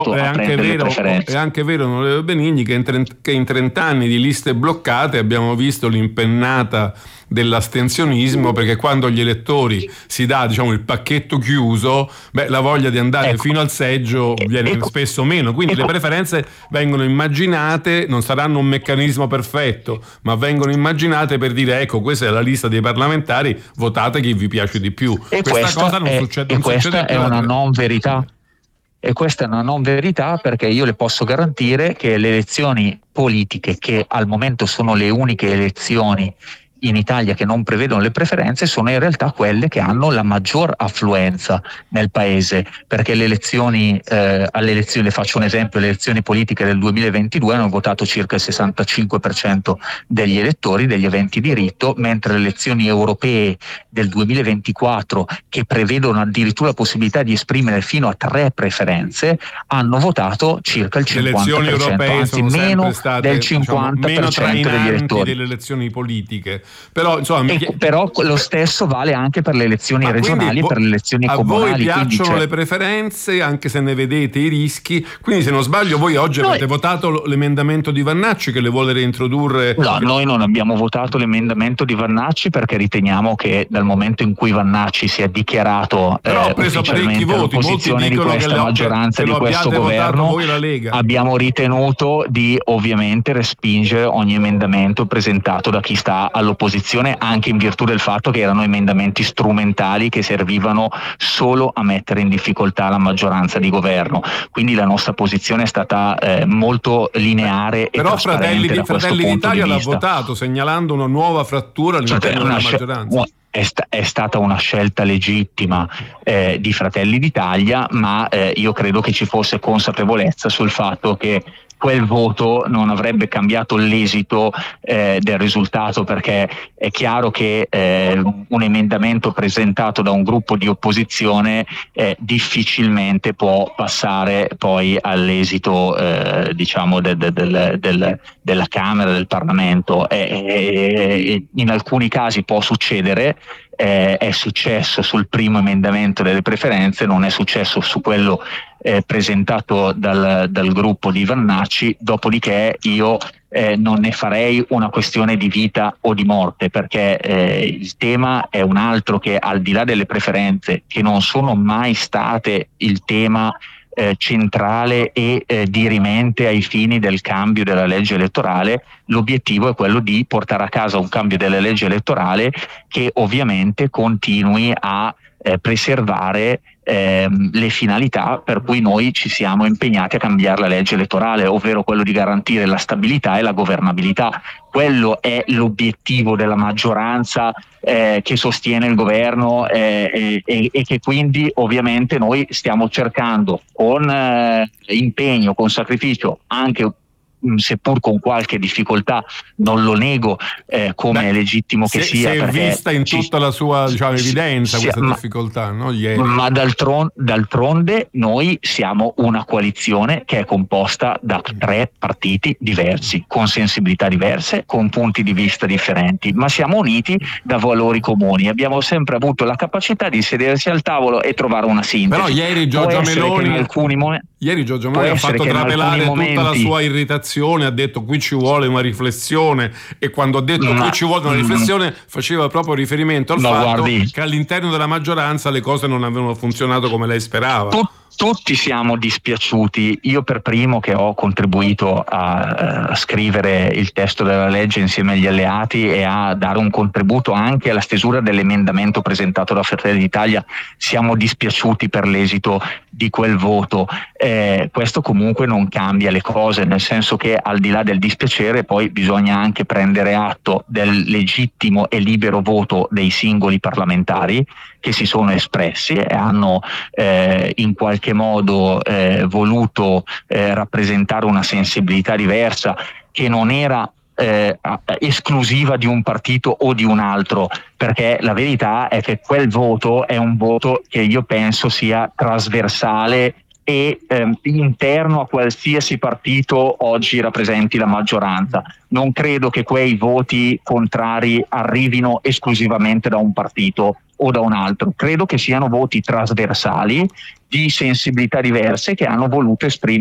a prendere le preferenze. È anche vero, onorevole Benigni, che in 30 anni di liste bloccate abbiamo visto l'impennata dell'astensionismo, perché quando agli elettori si dà, diciamo, il pacchetto chiuso, la voglia di andare fino al seggio viene spesso meno, quindi le preferenze vengono immaginate, non saranno un meccanismo perfetto, ma vengono immaginate per dire: ecco, questa è la lista dei parlamentari, votate chi vi piace di più. Questa cosa non succede. Questa è una non verità. E questa è una non verità, perché io le posso garantire che le elezioni politiche, che al momento sono le uniche elezioni in Italia che non prevedono le preferenze, sono in realtà quelle che hanno la maggior affluenza nel paese, perché le elezioni, le faccio un esempio, le elezioni politiche del 2022 hanno votato circa il 65% degli elettori degli aventi diritto, mentre le elezioni europee del 2024, che prevedono addirittura la possibilità di esprimere fino a 3 preferenze, hanno votato circa il 50%, anzi meno del 50% degli elettori. Delle elezioni politiche. Però, insomma, però lo stesso vale anche per le elezioni regionali e per le elezioni comunali. A voi piacciono le preferenze, anche se ne vedete i rischi? Quindi, se non sbaglio, voi oggi avete votato l'emendamento di Vannacci che le vuole reintrodurre? No, noi non abbiamo votato l'emendamento di Vannacci, perché riteniamo che dal momento in cui Vannacci si è dichiarato ufficialmente all'opposizione di questa maggioranza, di questo governo, voi la Lega, abbiamo ritenuto di ovviamente respingere ogni emendamento presentato da chi sta all'opposizione, anche in virtù del fatto che erano emendamenti strumentali che servivano solo a mettere in difficoltà la maggioranza di governo. Quindi la nostra posizione è stata molto lineare e trasparente. Però Fratelli d'Italia l'ha votato, segnalando una nuova frattura all'interno della maggioranza. È stata una scelta legittima di Fratelli d'Italia, ma io credo che ci fosse consapevolezza sul fatto che quel voto non avrebbe cambiato l'esito del risultato, perché è chiaro che un emendamento presentato da un gruppo di opposizione difficilmente può passare poi all'esito diciamo della Camera, del Parlamento. In alcuni casi può succedere. È successo sul primo emendamento delle preferenze, non è successo su quello presentato dal gruppo di Vannacci. Dopodiché io non ne farei una questione di vita o di morte, perché il tema è un altro, che al di là delle preferenze, che non sono mai state il tema centrale e dirimente ai fini del cambio della legge elettorale, l'obiettivo è quello di portare a casa un cambio della legge elettorale che ovviamente continui a preservare le finalità per cui noi ci siamo impegnati a cambiare la legge elettorale, ovvero quello di garantire la stabilità e la governabilità. Quello è l'obiettivo della maggioranza che sostiene il governo e che quindi ovviamente noi stiamo cercando con impegno, con sacrificio, anche seppur con qualche difficoltà, non lo nego, come è legittimo che sia. Si è vista in tutta la sua evidenza questa difficoltà, no? Ma d'altronde noi siamo una coalizione che è composta da 3 partiti diversi, con sensibilità diverse, con punti di vista differenti, ma siamo uniti da valori comuni. Abbiamo sempre avuto la capacità di sedersi al tavolo e trovare una sintesi. Però ieri Giorgia Meloni ha fatto trapelare tutta la sua irritazione, ha detto qui ci vuole una riflessione, e quando ha detto qui ci vuole una riflessione faceva proprio riferimento al fatto che all'interno della maggioranza le cose non avevano funzionato come lei sperava. Tutti siamo dispiaciuti, io per primo, che ho contribuito a scrivere il testo della legge insieme agli alleati e a dare un contributo anche alla stesura dell'emendamento presentato da Fratelli d'Italia. Siamo dispiaciuti per l'esito di quel voto. Questo comunque non cambia le cose, nel senso che al di là del dispiacere poi bisogna anche prendere atto del legittimo e libero voto dei singoli parlamentari che si sono espressi e hanno in qualche modo voluto rappresentare una sensibilità diversa, che non era esclusiva di un partito o di un altro, perché la verità è che quel voto è un voto che io penso sia trasversale e interno a qualsiasi partito oggi rappresenti la maggioranza. Non credo che quei voti contrari arrivino esclusivamente da un partito o da un altro. Credo che siano voti trasversali di sensibilità diverse che hanno voluto esprimere